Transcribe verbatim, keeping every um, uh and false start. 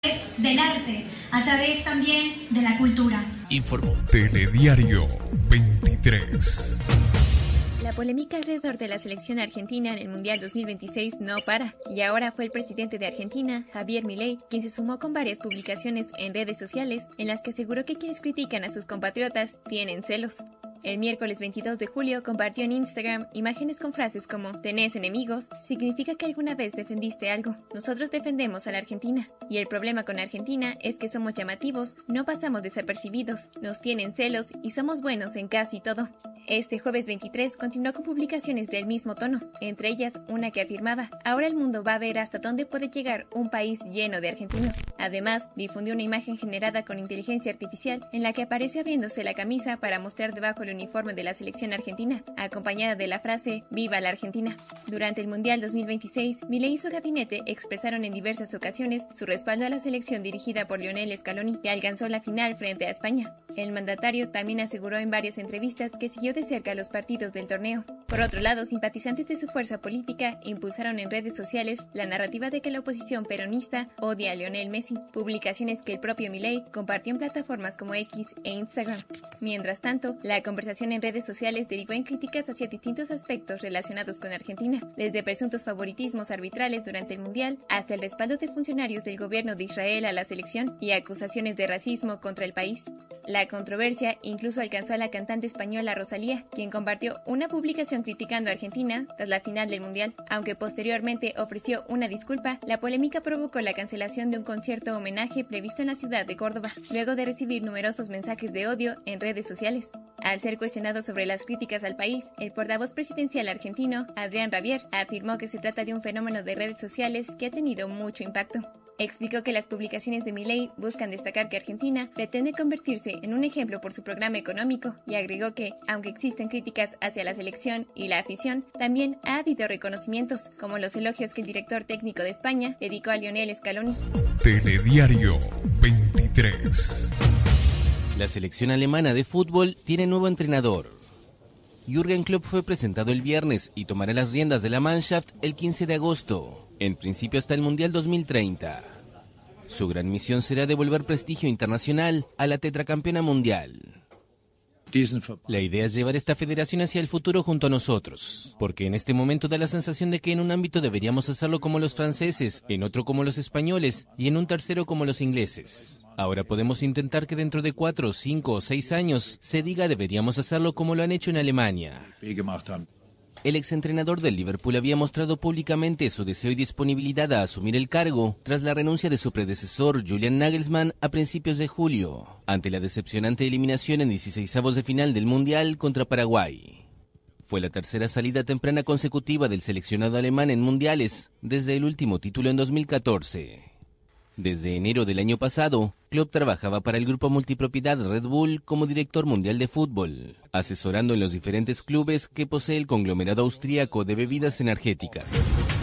del arte, a través también de la cultura. Informó Telediario veintitrés. La polémica alrededor de la selección argentina en el Mundial dos mil veintiséis no para, y ahora fue el presidente de Argentina, Javier Milei, quien se sumó con varias publicaciones en redes sociales en las que aseguró que quienes critican a sus compatriotas tienen celos. El miércoles veintidós de julio compartió en Instagram imágenes con frases como «¿Tenés enemigos? Significa que alguna vez defendiste algo. Nosotros defendemos a la Argentina. Y el problema con Argentina es que somos llamativos, no pasamos desapercibidos, nos tienen celos y somos buenos en casi todo». Este jueves veintitrés continuó con publicaciones del mismo tono, entre ellas una que afirmaba «Ahora el mundo va a ver hasta dónde puede llegar un país lleno de argentinos». Además, difundió una imagen generada con inteligencia artificial en la que aparece abriéndose la camisa para mostrar debajo el uniforme de la selección argentina, acompañada de la frase «Viva la Argentina». Durante el Mundial dos mil veintiséis, Milei y su gabinete expresaron en diversas ocasiones su respaldo a la selección dirigida por Lionel Scaloni, que alcanzó la final frente a España. El mandatario también aseguró en varias entrevistas que siguió de cerca los partidos del torneo. Por otro lado, simpatizantes de su fuerza política impulsaron en redes sociales la narrativa de que la oposición peronista odia a Lionel Messi, publicaciones que el propio Milei compartió en plataformas como X e Instagram. Mientras tanto, la conversación en redes sociales derivó en críticas hacia distintos aspectos relacionados con Argentina, desde presuntos favoritismos arbitrales durante el Mundial hasta el respaldo de funcionarios del gobierno de Israel a la selección y acusaciones de racismo contra el país. La controversia incluso alcanzó a la cantante española Rosalía, quien compartió una publicación criticando a Argentina tras la final del Mundial. Aunque posteriormente ofreció una disculpa, la polémica provocó la cancelación de un concierto homenaje previsto en la ciudad de Córdoba, luego de recibir numerosos mensajes de odio en redes sociales. Al ser cuestionado sobre las críticas al país, el portavoz presidencial argentino, Adrián Rabier, afirmó que se trata de un fenómeno de redes sociales que ha tenido mucho impacto. Explicó que las publicaciones de Milei buscan destacar que Argentina pretende convertirse en un ejemplo por su programa económico y agregó que, aunque existen críticas hacia la selección y la afición, también ha habido reconocimientos, como los elogios que el director técnico de España dedicó a Lionel Scaloni. Telediario veintitrés. La selección alemana de fútbol tiene nuevo entrenador. Jürgen Klopp fue presentado el viernes y tomará las riendas de la Mannschaft el quince de agosto, en principio hasta el Mundial dos mil treinta. Su gran misión será devolver prestigio internacional a la tetracampeona mundial. La idea es llevar esta federación hacia el futuro junto a nosotros, porque en este momento da la sensación de que en un ámbito deberíamos hacerlo como los franceses, en otro como los españoles y en un tercero como los ingleses. Ahora podemos intentar que dentro de cuatro, cinco o seis años se diga deberíamos hacerlo como lo han hecho en Alemania. El exentrenador del Liverpool había mostrado públicamente su deseo y disponibilidad a asumir el cargo tras la renuncia de su predecesor Julian Nagelsmann a principios de julio, ante la decepcionante eliminación en dieciseisavos de final del Mundial contra Paraguay. Fue la tercera salida temprana consecutiva del seleccionado alemán en mundiales, desde el último título en dos mil catorce. Desde enero del año pasado, Klopp trabajaba para el grupo multipropiedad Red Bull como director mundial de fútbol, asesorando en los diferentes clubes que posee el conglomerado austríaco de bebidas energéticas.